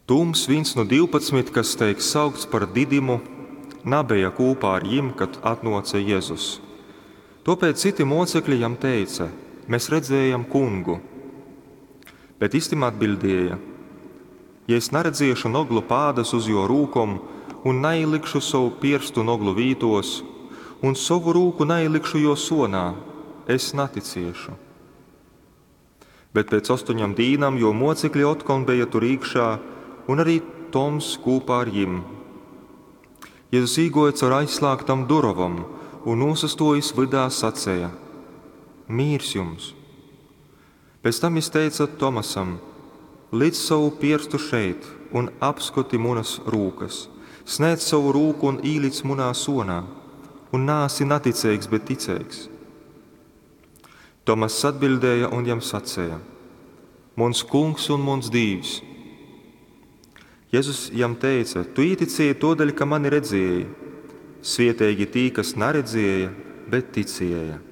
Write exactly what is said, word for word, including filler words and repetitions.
Tums viens no divpadsmit, kas teiks saukts par Didimu, nabeja kopā ar jim, kad atnoca Jēzus. Tāpēc citi mocekļi jam teica: mēs redzējam kungu. Bet istim atbildēja: ja es neredzēšu noglu pādas uz jo rūkom un neielikšu savu pirstu noglu vītos un savu rūku neielikšu jo sonā, es neticēšu. Bet pēc astoņām dīnām jo mocekļi otkon bija tur iekšā un arī Toms kopā ar jim. Jēzus īgoja caur aizslēgtam durvam un nosastojis vidā sacēja: mīrs jums! Pēc tam viņš teica Tomasam: liec savu pirstu šeit un apskati munas rūkas, sniedz savu rūku un īlic munā sonā, un nāsi neticīgs, bet ticīgs. Tomas atbildēja un jam sacēja: Muns kungs un muns Dievs! Jēzus jam teica: tu ieticēji todēļ, ka mani redzēji. Svietīgi tī, kas neredzēja, bet ticēja.